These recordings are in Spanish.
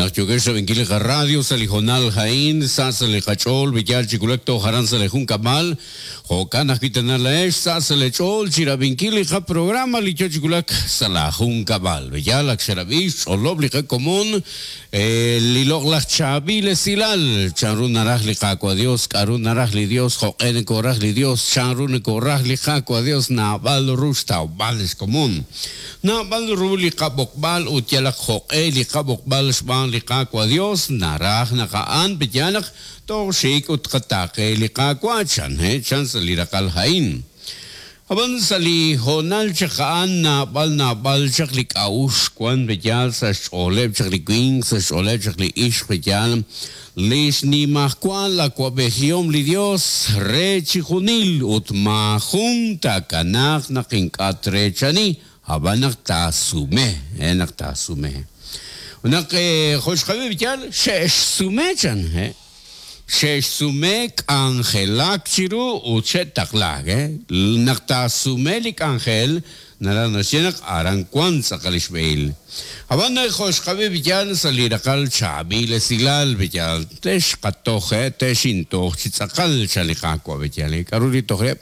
Nachyogesh Benkile Radio, Salijonal Jain, Sasale Hachol, Villal Chiculecto, Jaranzale Juncamal, Jocana Quitenalaesh, Sasale Chol, Chirabinkili, Ja programa, Licho Chiculec, Salajun Cabal, Villal, Axeravish, Oloblige Común, Lilog la Chabile Silal, Charun Narajli Jaco a Dios, Carun Narajli Dios, Joene Corajli Dios, Charun Corajli Jaco a Dios, Naval Rusta, Vales Común, Naval Ruli Cabocbal, Utialak Joeli Cabocbal, Span Licaco a Dios, Naraj Nakaan, Pijalak, Toshik Utkatake Licaco, Chan, Chans Lirakal Hain. Aban sali honal chakaan na bal chaklik aus kwan bejal sa oleb chaklik wing sa oleb chaklik ish bejal lis ni mahkwan la kwabehiom li Dios re chihunil ut mahunta kanak na kinkatre chani habanak tasume tasume unak khosh khabe bejal shesh sume chan Shesumek angelak chiru uchet taklak nakta sumelik angel naranasyenak aran kwan sa kalishbeil aban na khosh khabe bijan salirakal chabil silal bijal tesh qatohe teshinto chitsakal chalikakwa bijal karuri tohe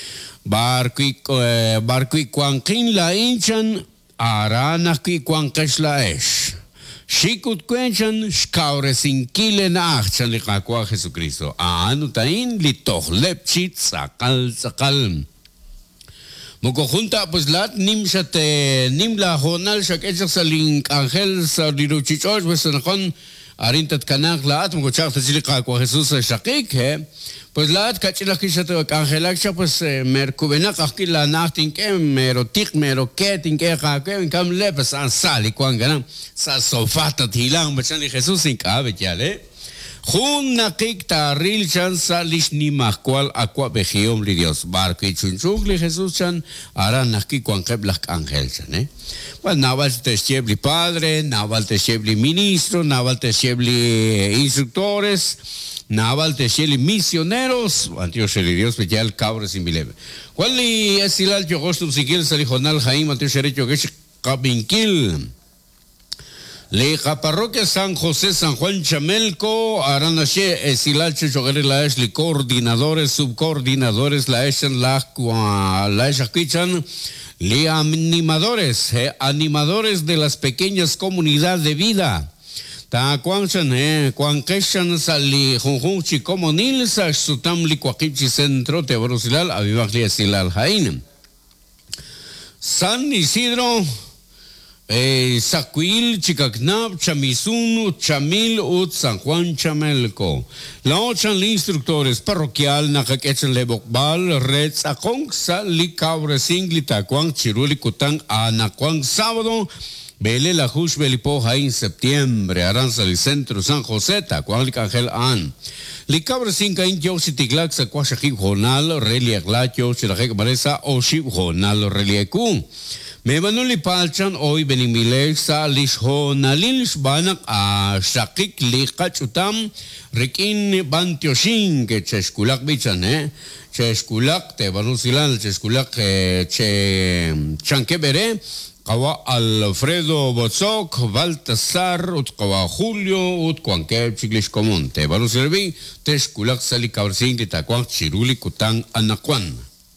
barqui kwanqin la inchan aranaki kwanqesh la esh Shikut kwenchan shkaure sinkile na achan likakwa Jesucristo. Anutain litoh lepchit sakal. Mukojunta pues lat nimla honal shakechak sa link angel sa diruchichoch pues nakon arintat kanak laat mukochak sa silikakwa Jesus sa shakik pues laat kachilakishat angelak siya pues merkubenak akila natin ke merotik meroketin ke kakwe kam lepas an sali kwan ganang sa sofata tilang macam ni Jesus in kabe jale Jun nakik taril chan salish ni mahkwal akwa behiom li Dios barco chunchuk li Jesus chan ara nakik kwan keblak angel chan Well, naval te shebli padre, naval te shebli ministro, naval te shebli instructores, naval te shebli misioneros, antio sheli Dios pejal cabres in bilebe. Quali esilal jogostum sikil salijonal Jaim antio sheri jogesh kabinkil. Le parroquia San José San Juan Chamelco, Aranashe esilal chogere la es li coordinadores, subcoordinadores la eshan la eshakichan Le animadores, animadores de las pequeñas comunidades de vida. Ta kwanchan kwankeshan sali junjun chikomonil sa sutam likwakipchi centro te brosilal avivakli silal hain. San Isidro Sacuil, Chicacnab, Chamizun, Chamil, Ut, San Juan Chamelco. La ochan instructores parroquial, Nakakechan Lebokbal, Red Sakong, Sali Cabre Singli, Taquan, Chiruli Kutang, Anaquan, sábado, Bele la Hush Belipo, en septiembre, Aranza, el centro San José, Taquan, Licangel An. Licabre Sinca in Jositiglak, Saquashahib Jonal, Relia Glacho, Chirajek Maresa, Oshib Jonal, Reliekun. Me manuli palchan hoy benimilek sa lishonalil banak a shakik likachutam rikin bantioshin que cheskulak bichan cheskulak te banusilan cheskulak che chankebere kawa Alfredo Botzok Baltasar ut kawa Julio ut kwanke chiklish común te banusilbi teskulak sali kaursin que takwang chiruli kutang anakwan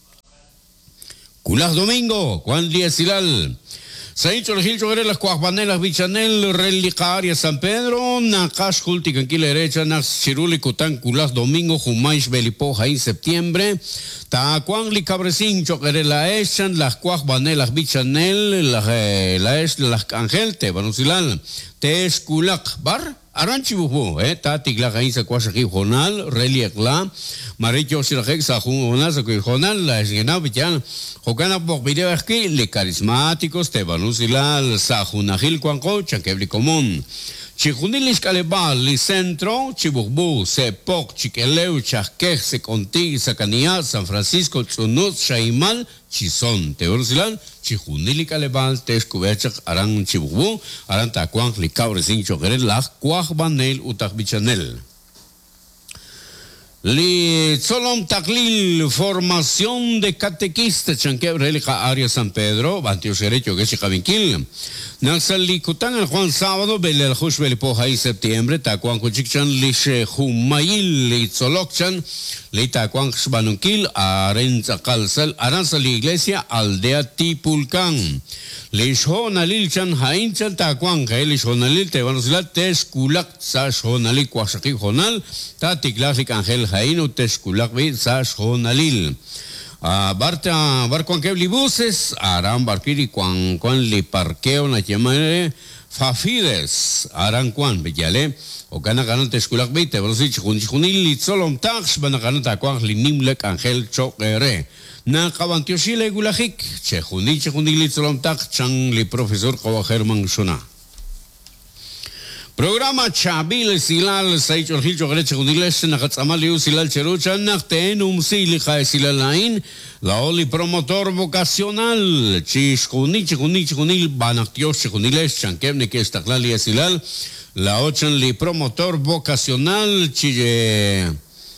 Culas Domingo, Juan Díaz Silal. Saincho el Gil Chogere, las Cuajanelas Bichanel, Relicaria San Pedro, Nakash Hulti, Canquila Derecha, Nax Chiruli Cután, Culas Domingo, Jumais Belipoja en septiembre. Tacuan Licabrecín, Chogere la Echan, las Cuajanelas Bichanel, las Angel, Tebanusilal, Tesculak Bar. Aranchi bubu, tati la gainsa kwashaki jonal, reliekla, maricho sirajek sa jonal sa jonal, la esgena bijan, jokana bok video aquí, le carismáticos, tebanusilal, sa junajil kwanko, chankebli común. Chijunilis calebal, li centro, chibubu, se pok, chiqueleu, chasquej, se conti, sacanía, San Francisco, chunut, chaimal, chison, tebanusilal, Chijunili calebal, tescubechak, aran chibubu, aran tacuan, licabre sin choquere, la cuajbanel, utak bichanel. Li Tzolom Taklil, formación de catequista, chanquebre lija área San Pedro, Bantio Xerecho, que se cavinquil. Naxalikutan el Juan Sábado, Bele el Jush Belipoja y septiembre, Tacuan Cuchichan, Lishe Jumayil, Li Tzolokchan, Li Tacuan Xbanunkil, Arenza Calzal, Aranza la iglesia, Aldea Tipulcan. Lishonalil chan hainchan tacuan, Lishonalil, Tebanosila, Tesculak, Sashonalil, Quasaki Honal, Taticlafic Angel Jaino, Tesculak, Sashonalil. Barcuan que buses, Aran Barquiri, Quan li parqueo, na llamare, Fafides, Aran Quan, Villale, o Canaganan Tesculak, Vite, Brosich, Junil, Litzolom Tax, Banaganan Tacuan, Linimlek, Angel Chokere. Na Cabantioshile Gulajik, Chejunil, Litzolom Tax, Chan, li profesor Kawa Herman Shona. Programa Chabil Silal Saichor Hilcho Greche Uniles Nakatsamaliu Silal Cheruchan Nachtenum Silija Silalain la oli promotor vocacional Chishunil Banactios Uniles Chankemne que está clalia Silal la ochan li promotor vocacional Chille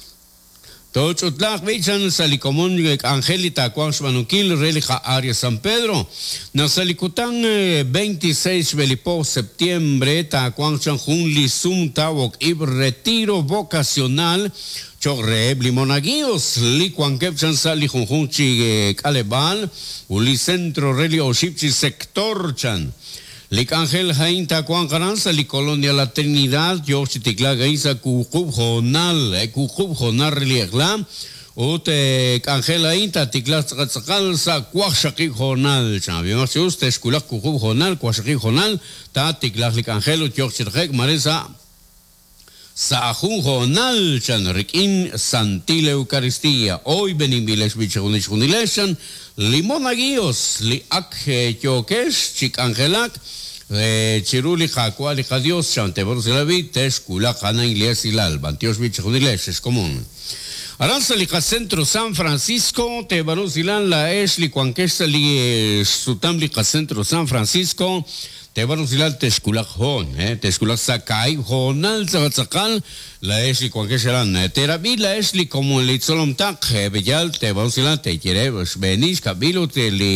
Tochutlak Vichan Salicomún Angelita Quansmanukil Relija Área San Pedro Nasalicután 26 Belipo septiembre Taquanchan Junli Sum Tawok Ib retiro vocacional Chorre Blimonaguios Liquan Kepchan Sali Junjunchi Calebal Uli Centro Relio Shipchi Sector Chan Lik Ángel Jain Tacuan Caranza, Lik Colonia La Trinidad, Yochiticla Gaisa Cucub Jonal Reliegla, Ute Ángel Jain Taticla Tzakal Quashaki Jonal, Chambios usted Esculak Cucub Jonal, Quashaki Jonal, Taticla Lik Ángel, Yochitrek Maresa Sahun Jonal, Chanrikin Santile Eucaristía, hoy Benimiles Bichunilesan, Limonaguios, Li Ak Choques, Chik Angelak, Chiruli Jacuali Jadios, Chanteboroselavit, Tescula, Jana Inglés Ilal, Bantios Bichuniles, es común. Aranzalica Centro San Francisco, Tebarusilan, la Esli, Cuanquesta Li Sutamlica Centro San Francisco, Tebarusilan, Tesculak Hon, Tesculak Sakai, Honal, Zabatzakal, la Esli, Cuanquesharan, Terabi, la Esli, como el Itzolom Tak, Bellal, Tebarusilan, Tequerebos, Benis, Cabilo,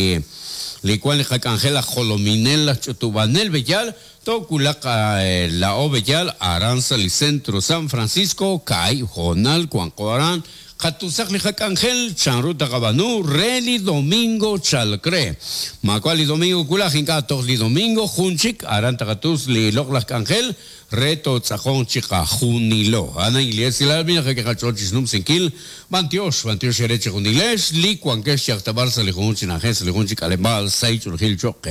Li Cuan Jacangela, Jolominela, Chutubanel, Bellal, Toculak, la O Bellal, Aranzali Centro San Francisco, Kai, Honal, Cuancoaran, Jatusak Lijak Angel, Chanruta Gabanu, Reli Domingo Chalcre. Macuali Domingo Culajinca, Tosli Domingo, Junchik, Arantagatus Li Loklak Angel, Reto Tzajón Chica, Junilo. Ana Iglesias Ilalmina, Jecachochis Num Sinkil, Bantios Ereche Juniles, Li Cuanques Yactabarza, Lijunchinajes, Lijunchik Alembal, Saichur Gil Choque.